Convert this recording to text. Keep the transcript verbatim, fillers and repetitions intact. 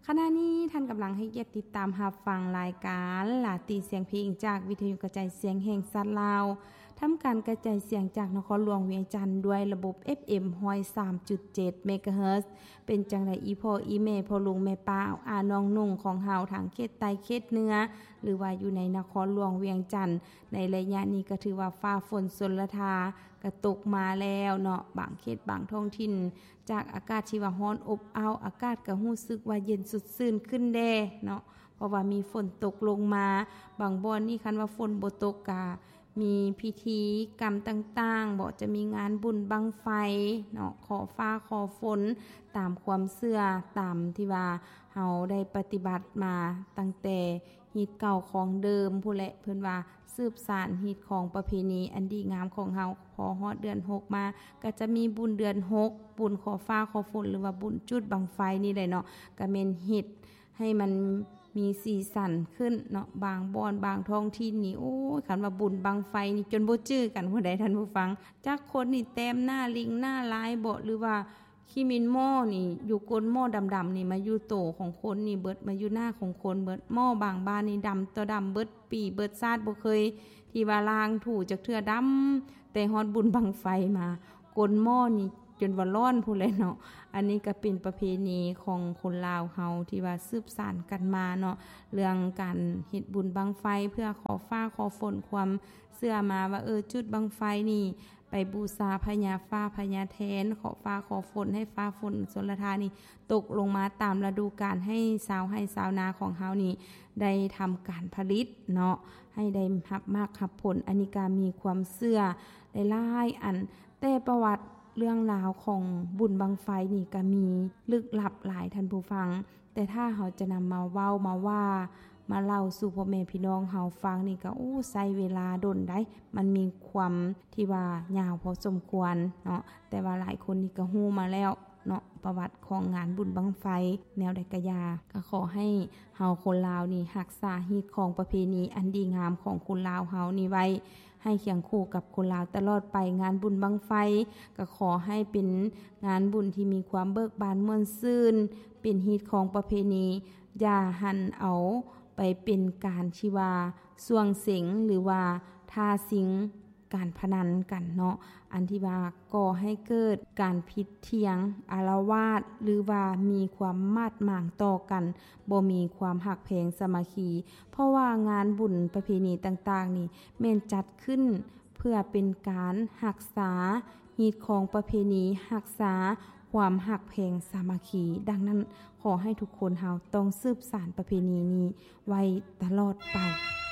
ขณะนี้ท่านกำลังให้เกียรติติดตามรับฟังรายการลาตีเสียงเพลงจากวิทยุกระจายเสียงแห่งชาติลาวทำการกระจายเสียงจากนครหลวงเวียงจันทน์ด้วยระบบ เอฟ เอ็ม หนึ่งร้อยสามจุดเจ็ด เมกะเฮิรตซ์เป็นจังได๋อีพ่ออีแม่พ่อลุงแม่ป้าอาน้องนุ่งของเฮาทางเขตใต้เขตเหนือหรือว่าอยู่ในนครหลวงเวียงจันทน์ในระยะนี้ก็ถือว่าฟ้าฝนฝนละทากระตกมาแล้วเนาะบางเขตบางท้องถิ่นจากอากาศที่ว่าร้อนอบอ้าวอากาศก็รู้สึกว่าเย็นสดชื่นขึ้นแด่เนาะเพราะว่ามีฝนตกลงมาบางบ่อนนี่คันว่าฝนบ่ตกกะมีพิธีกรรมต่างๆบ่จะมีงานบุญบั้งไฟเนาะขอฟ้าขอฝนตามความเชื่อตามที่ว่าเฮาได้ปฏิบัติมาตั้งแต่ฮีตเก่าของเดิมผู้แหละเพิ่นว่าสืบสานฮีตของประเพณีอันดีงามของเฮาพอฮอดเดือนหกมาก็จะมีบุญเดือนหกบุญขอฟ้าขอฝนหรือว่าบุญจุดบั้งไฟนี่แหละเนาะก็แม่นเฮ็ดให้มันมีสีสันขึ้นเนาะบางบ่อนบางท้องถิ่นนี่โอ้ยคันว่าบุญบั้งไฟนี่จนบ่จื้อกันผู้ใดท่านผู้ฟังจักคนนี่แต้มหน้าลิงหน้าลายบ่หรือว่าขี้มินหม้อนี่อยู่ก้นหม้อดำๆนี่มาอยู่โตของคนนี่เบิดมาอยู่หน้าของคนเบิดหม้อบางบ้านนี่ดำตัวดำเบิดปีเบิดซาดบ่เคยที่ว่าล้างถูจักเทื่อดำแต่ฮอดบุญบั้งไฟมาก้นหม้อนี่จนว่าร้อนผู้ใดเนาะอันนี้ก็เป็นประเพณีของคนลาวเฮาที่ว่าสืบสานกันมาเนาะเรื่องการเฮ็ดบุญบั้งไฟเพื่อขอฟ้าขอฝนความเชื่อมาว่าเออจุดบั้งไฟนี่ไปบูชาพญาฟ้าพญาแทนขอฟ้าขอฝนให้ฟ้าฝนฝนละทานี่ตกลงมาตามฤดูกาลให้ชาวให้ชาวนาของเฮานี่ได้ทำการผลิตเนาะให้ได้รับมากรับผลอันนี้ก็มีความเชื่อหลายๆอันแต่ประวัติเรื่องราวของบุญบั้งไฟนี่ก็มีลึกลับหลายท่านผู้ฟังแต่ถ้าเฮาจะนำมาเว้ามาว่ามาเล่าสู่พ่อแม่พี่น้องเฮาฟังนี่ก็โอ้ใช้เวลาดนได้มันมีความที่ว่ายาวพอสมควรเนาะแต่ว่าหลายคนนี่ก็ฮู้มาแล้วเนาะประวัติของงานบุญบั้งไฟแนวใดกะยาก็ขอให้เฮาคนลาวนี่รักษาฮีตของประเพณีอันดีงามของคนลาวเฮานี่ไว้ให้เคียงคู่กับคนลาวตลอดไปงานบุญบั้งไฟก็ขอให้เป็นงานบุญที่มีความเบิกบานม่วนซื่นเป็นฮีตของประเพณีอย่าหันเอาไปเป็นการชีวาส่วงเสงหรือว่าทาสิงการพนันกันเนาะอันที่ว่าก่อให้เกิดการผิดเถียงอาละวาดหรือว่ามีความมาดหมางต่อกันบ่มีความหักแพงสามัคคีเพราะว่างานบุญประเพณีต่างๆนี่แม่นจัดขึ้นเพื่อเป็นการรักษาฮีตของประเพณีรักษาความหักแพงสามัคคีดังนั้นขอให้ทุกคนเฮาต้องสืบสานประเพณีนี้ไว้ตลอดไป